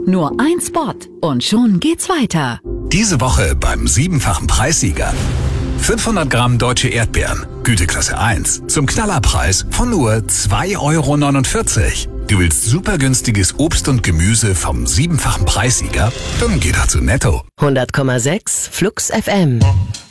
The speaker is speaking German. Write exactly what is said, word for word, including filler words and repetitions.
Nur ein Spot und schon geht's weiter. Diese Woche beim siebenfachen Preissieger. fünfhundert Gramm deutsche Erdbeeren, Güteklasse eins, zum Knallerpreis von nur zwei Euro neunundvierzig. Du willst super günstiges Obst und Gemüse vom siebenfachen Preissieger? Dann geh doch zu Netto. hundert Komma sechs Flux F M.